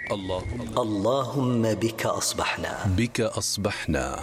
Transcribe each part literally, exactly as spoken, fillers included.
اللهم اللهم بك أصبحنا بك أصبحنا.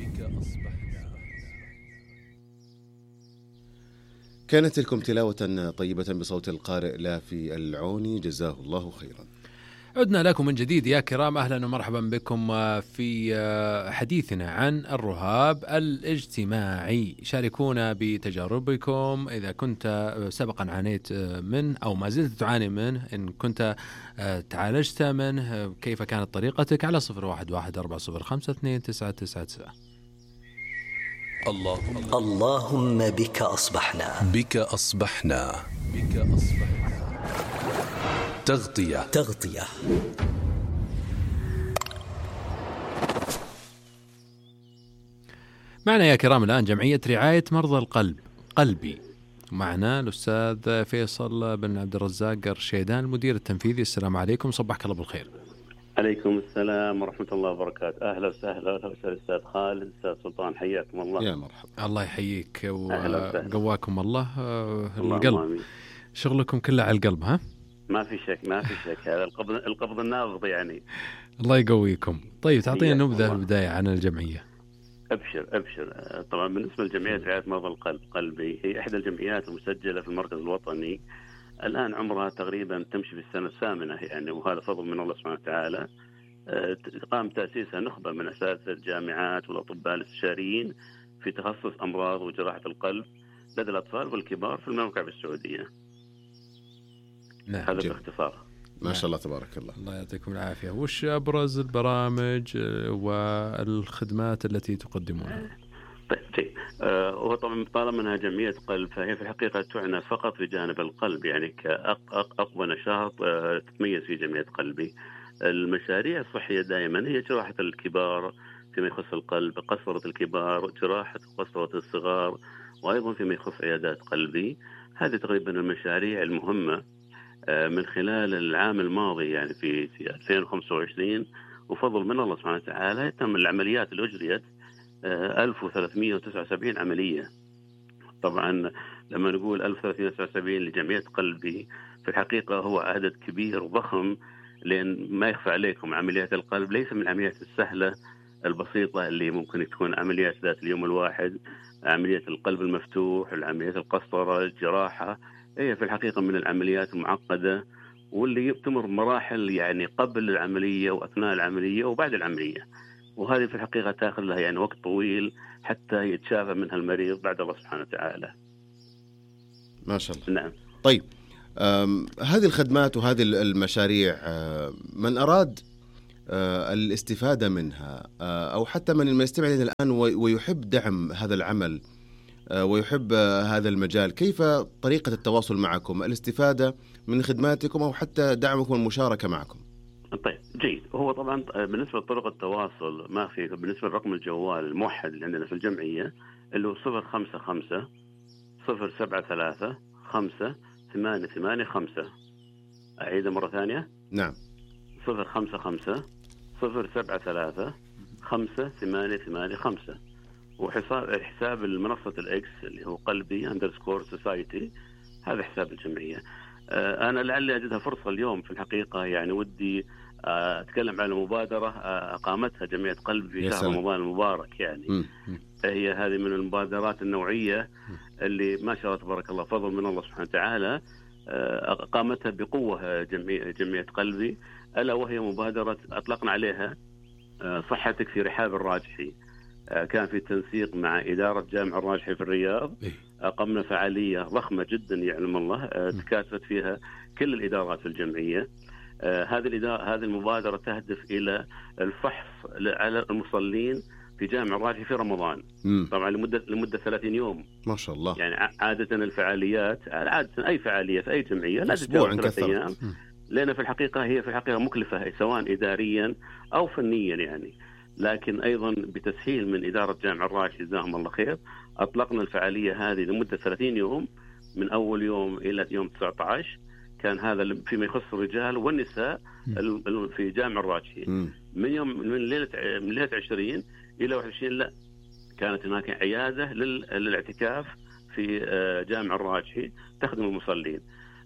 كانت لكم تلاوة طيبة بصوت القارئ لافي العوني، جزاه الله خيرا. عدنا لكم من جديد يا كرام، أهلا ومرحبا بكم في حديثنا عن الرهاب الاجتماعي. شاركونا بتجاربكم إذا كنت سبقا عانيت منه أو ما زلت تعاني منه، إن كنت تعالجت منه كيف كانت طريقتك، على صفر واحد واحد أربعة صفر خمسة اثنين تسعة تسعة تسعة. اللهم اللهم بك أصبحنا بك أصبحنا بك أصبحنا. تغطية تغطية. معنا يا كرام الآن جمعية رعاية مرضى القلب قلبي، معنا الأستاذ فيصل بن عبد الرزاق الرشيدان المدير التنفيذي. السلام عليكم، صبحك الله بالخير. عليكم السلام ورحمة الله وبركاته. أهلا وسهلا. أهلا وسهلا أستاذ خالد، أستاذ سلطان، حياكم الله. يا مرحبا. الله يحييك وقواكم الله. القلب آمين. شغلكم كله على القلب، ها؟ ما في شك ما في شك هذا القبض القبض النابض يعني. الله يقويكم. طيب تعطينا نبذة في البداية عن الجمعية. أبشر أبشر. طبعا بالنسبة لجمعية رعاية مرضى القلب قلبي، هي إحدى الجمعيات المسجلة في المركز الوطني. الآن عمرها تقريبا تمشي في السنة الثامنة يعني، وهذا فضل من الله سبحانه وتعالى. قام تأسيسها نخبة من أساتذة الجامعات والأطباء الاستشاريين في تخصص أمراض وجراحة القلب لدى الأطفال والكبار في المملكة العربية السعودية. نعم. هذا باختصار. ما شاء الله تبارك الله. الله يعطيكم العافية. وش أبرز البرامج والخدمات التي تقدمونها؟ طيب طيب آه وهو طبعا طالما انها جمعيه قلب، فهي في الحقيقه تعنى فقط بجانب القلب، يعني كاقوى نشاط آه تتميز في جمعيه قلبي. المشاريع الصحيه دائما هي جراحه الكبار فيما يخص القلب، قسطره الكبار، جراحه قسطره الصغار، وايضا فيما يخص عيادات قلبي. هذه تقريبا المشاريع المهمه. آه من خلال العام الماضي يعني في في ألفين وخمسة وعشرين، وفضل من الله سبحانه وتعالى، تم العمليات اللي اجريت ألف وثلاثمئة وتسعة وسبعين عملية. طبعا لما نقول ألف وثلاثمئة وتسعة وسبعين لجمعية قلبي، في الحقيقة هو عدد كبير وضخم، لأن ما يخفى عليكم عمليات القلب ليس من العمليات السهلة البسيطة اللي ممكن تكون عمليات ذات اليوم الواحد. عملية القلب المفتوح، العمليات القسطرة، الجراحة، هي في الحقيقة من العمليات المعقدة، واللي تمر مراحل يعني قبل العملية وأثناء العملية وبعد العملية، وهذه في الحقيقة تأخذ لها يعني وقت طويل حتى يتشافى منها المريض بعد الله سبحانه وتعالى. ما شاء الله. نعم. طيب هذه الخدمات وهذه المشاريع، من أراد الاستفادة منها أو حتى من يستمع لنا الآن ويحب دعم هذا العمل ويحب هذا المجال، كيف طريقة التواصل معكم، الاستفادة من خدماتكم أو حتى دعمكم والمشاركة معكم؟ طيب جيد. هو طبعا بالنسبة لطرق التواصل ما في، بالنسبة لرقم الجوال الموحد اللي عندنا في الجمعية اللي هو صفر خمسة خمسة صفر سبعة ثلاثة خمسة ثمانية ثمانية خمسة. أعيد مرة ثانية. نعم. صفر خمسة خمسة صفر سبعة ثلاثة خمسة ثمانية ثمانية خمسة. وحساب حساب المنصة الإكس اللي هو قلبي أندرسكور سوسايتي، هذا حساب الجمعية. أنا لعلي أجدها فرصة اليوم في الحقيقة، يعني ودي أتكلم عن مبادرة أقامتها جمعية قلب في شهر رمضان المبارك. يعني م. هي هذه من المبادرات النوعية اللي ما شاء الله تبارك الله فضل من الله سبحانه وتعالى أقامتها بقوة جمعية, جمعية قلبي، ألا وهي مبادرة أطلقنا عليها صحتك في رحاب الراجحي. كان في تنسيق مع إدارة جامع الراجحي في الرياض. قمنا فعالية ضخمة جدا يعلم الله، تكاتفت فيها كل الإدارات في الجمعية. هذه الإدارة هذه المبادرة تهدف إلى الفحص على المصلين في جامع الراجحي في رمضان. م. طبعا لمدة لمدة ثلاثين يوم. ما شاء الله. يعني عادة الفعاليات عادة أي فعالية في أي جمعية لا تتجاوز ثلاث أيام، لأن في الحقيقة هي في الحقيقة مكلفة سواء إداريا أو فنيا يعني. لكن أيضا بتسهيل من إدارة جامع الراجحي جزاهم الله خير، أطلقنا الفعالية هذه لمدة ثلاثين يوم، من أول يوم إلى يوم تسعة عشر. كان هذا فيما يخص الرجال والنساء م. في جامع الراجحي. م. من يوم من ليلة من ليلة عشرين إلى واحد وعشرين لا كانت هناك عيادة للاعتكاف في جامع الراجحي تخدم المصلين.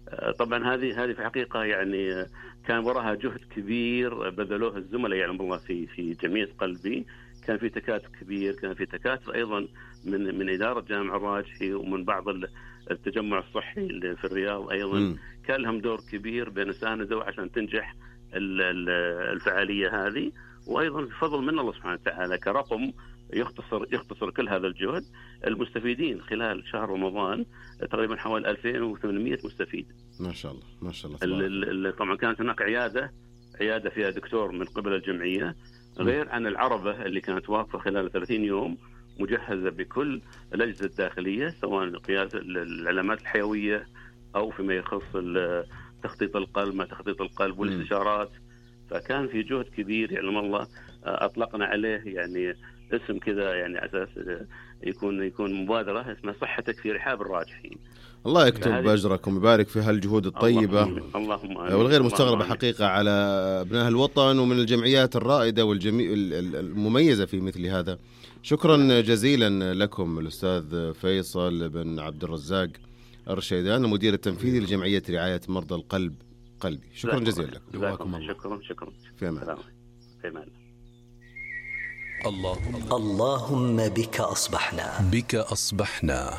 طبعا هذه هذه في حقيقة يعني كان وراها جهد كبير بذلوه الزملاء يعلم الله في في جمعية قلبي. كان في تكاتف كبير، كان في تكاتف أيضا من من إدارة جامع الراجحي ومن بعض التجمع الصحي اللي في الرياض أيضا م. كان لهم دور كبير بين ساندوا عشان تنجح الفعالية هذه. وأيضا بفضل من الله سبحانه وتعالى كرقم يختصر يختصر كل هذا الجهد، المستفيدين خلال شهر رمضان تقريبا حوالي ألفين وثمانمائة مستفيد. ما شاء الله ما شاء الله. طبعا كانت هناك عيادة عيادة فيها دكتور من قبل الجمعية، غير عن العربة اللي كانت واقفة خلال ثلاثين يوم مجهزة بكل الأجهزة الداخلية سواء قياس العلامات الحيوية أو فيما يخص تخطيط القلب ما تخطيط القلب والاستشارات. فكان في جهد كبير يعلم الله. أطلقنا عليه يعني اسم كذا يعني أساس يكون يكون مبادرة اسمها صحتك في رحاب الراجحين. الله يكتب أجركم ويبارك في هالجهود الطيبة اللهم والغير مستغربة حقيقة على ابناء الوطن ومن الجمعيات الرائدة والجميع المميزة في مثل هذا. شكرا جزيلا لكم الأستاذ فيصل بن عبد الرزاق الرشيدان المدير التنفيذي لجمعية رعاية مرضى القلب قلبي. شكرا جزيلا لكم. جزاكم الله. شكرا شكرا. في أمان الله. الله اللهم بك أصبحنا بك أصبحنا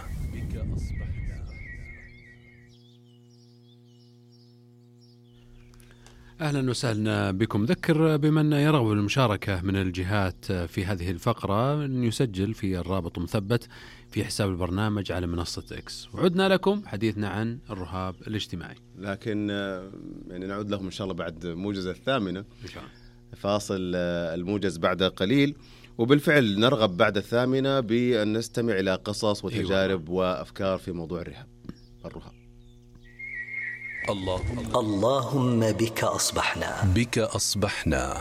أهلا وسهلا بكم. ذكر بمن يرغب بالمشاركة من الجهات في هذه الفقرة أن يسجل في الرابط مثبت في حساب البرنامج على منصة إكس. وعدنا لكم حديثنا عن الرهاب الاجتماعي، لكن يعني نعود لهم إن شاء الله بعد موجز الثامنة إن شاء الله. فاصل الموجز بعد قليل، وبالفعل نرغب بعد الثامنة بأن نستمع إلى قصص وتجارب أيوة. وأفكار في موضوع الرهاب الرهاب. الله اللهم بك أصبحنا بك أصبحنا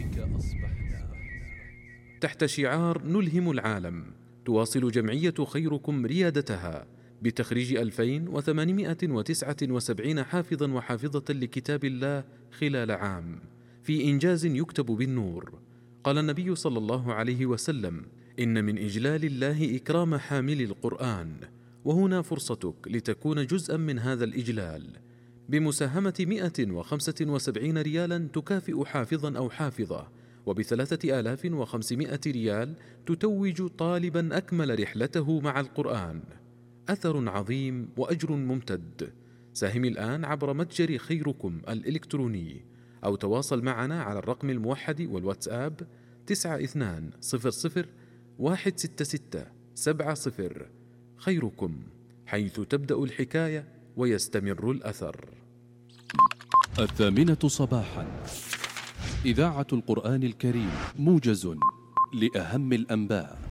تحت شعار نلهم العالم، تواصل جمعية خيركم ريادتها بتخريج ألفين وثمانمائة وتسعة وسبعين حافظا وحافظة لكتاب الله خلال عام في إنجاز يكتب بالنور. قال النبي صلى الله عليه وسلم: إن من إجلال الله إكرام حامل القرآن، وهنا فرصتك لتكون جزءا من هذا الإجلال بمساهمة مئة وخمسة وسبعين ريالا تكافئ حافظا أو حافظة، وبثلاثة آلاف وخمسمائة ريال تتوج طالبا أكمل رحلته مع القرآن. أثر عظيم وأجر ممتد. ساهم الآن عبر متجر خيركم الإلكتروني أو تواصل معنا على الرقم الموحد والواتساب تسعة اثنان صفر صفر واحد ستة ستة سبعة صفر. خيركم، حيث تبدأ الحكاية ويستمر الأثر. الثامنة صباحا، إذاعة القرآن الكريم، موجز لأهم الأنباء.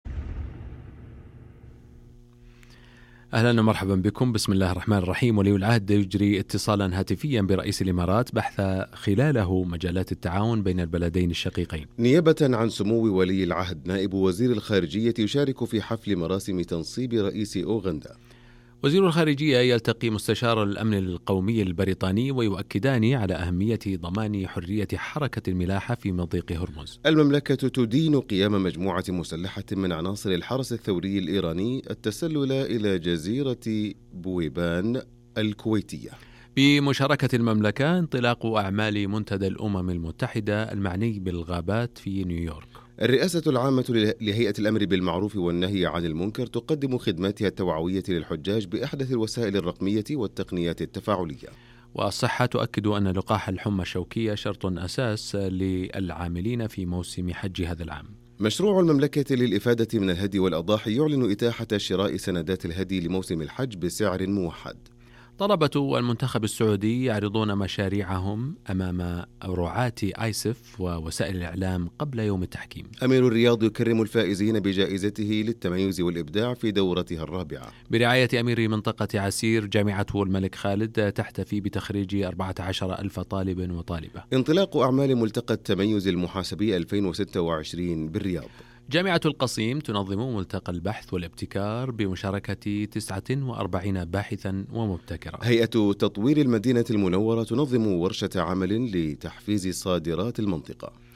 أهلا ومرحبا بكم. بسم الله الرحمن الرحيم. ولي العهد يجري اتصالا هاتفيا برئيس الإمارات بحث خلاله مجالات التعاون بين البلدين الشقيقين. نيابة عن سمو ولي العهد، نائب وزير الخارجية يشارك في حفل مراسم تنصيب رئيس أوغندا. وزير الخارجية يلتقي مستشار الأمن القومي البريطاني ويؤكدان على أهمية ضمان حرية حركة الملاحة في مضيق هرمز. المملكة تدين قيام مجموعة مسلحة من عناصر الحرس الثوري الإيراني التسلل إلى جزيرة بويبان الكويتية. بمشاركة المملكة انطلاق أعمال منتدى الأمم المتحدة المعني بالغابات في نيويورك. الرئاسة العامة لهيئة الأمر بالمعروف والنهي عن المنكر تقدم خدماتها التوعوية للحجاج بأحدث الوسائل الرقمية والتقنيات التفاعلية. والصحة تؤكد أن لقاح الحمى الشوكية شرط أساس للعاملين في موسم حج هذا العام. مشروع المملكة للإفادة من الهدي والأضاحي يعلن إتاحة شراء سندات الهدي لموسم الحج بسعر موحد. طلبة المنتخب السعودي يعرضون مشاريعهم أمام رعاة آيسف ووسائل الإعلام قبل يوم التحكيم. أمير الرياض يكرم الفائزين بجائزته للتميز والإبداع في دورتها الرابعة. برعاية أمير منطقة عسير، جامعة الملك خالد تحتفي بتخريج أربعة عشر ألف طالب وطالبة. انطلاق أعمال ملتقى التميز المحاسبي ألفين وستة وعشرين بالرياض. جامعة القصيم تنظم ملتقى البحث والابتكار بمشاركة تسعة وأربعين باحثا ومبتكرا. هيئة تطوير المدينة المنورة تنظم ورشة عمل لتحفيز صادرات المنطقة.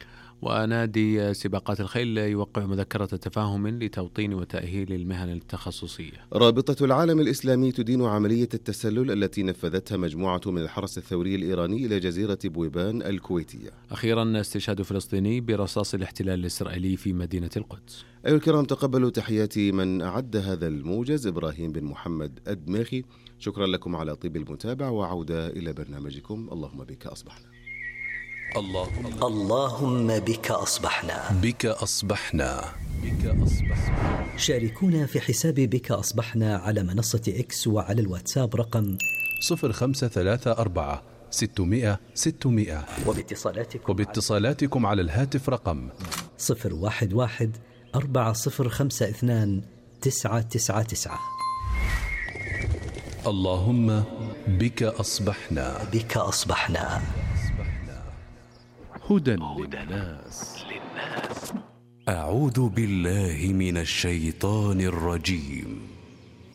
ونادي سباقات الخيل يوقع مذكرة تفاهم لتوطين وتأهيل المهن التخصصية. رابطة العالم الإسلامي تدين عملية التسلل التي نفذتها مجموعة من الحرس الثوري الإيراني إلى جزيرة بويبان الكويتية. أخيرا استشهاد فلسطيني برصاص الاحتلال الإسرائيلي في مدينة القدس. أيها الكرام، تقبلوا تحيات من أعد هذا الموجز، إبراهيم بن محمد الدماخي. شكرا لكم على طيب المتابعة، وعودة إلى برنامجكم اللهم بك أصبحنا. اللهم, اللهم بك أصبحنا. بك أصبحنا. بك أصبحنا. شاركونا في حساب بك أصبحنا على منصة إكس وعلى الواتساب رقم صفر خمسة ثلاثة أربعة ستمائة ستمائة، وباتصالاتكم, وباتصالاتكم على الهاتف رقم صفر واحد واحد أربعة صفر خمسة اثنان تسعة تسعة تسعة. اللهم بك أصبحنا. بك أصبحنا. هدى للناس. أعوذ بالله من الشيطان الرجيم.